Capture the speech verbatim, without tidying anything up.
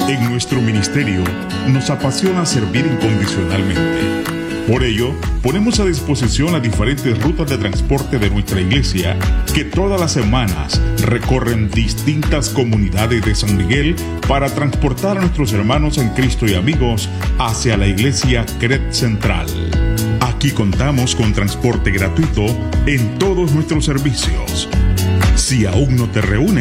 En nuestro ministerio nos apasiona servir incondicionalmente. Por ello, ponemos a disposición las diferentes rutas de transporte de nuestra iglesia que todas las semanas recorren distintas comunidades de San Miguel para transportar a nuestros hermanos en Cristo y amigos hacia la iglesia C R E D Central. Aquí contamos con transporte gratuito en todos nuestros servicios. Si aún no te reúnes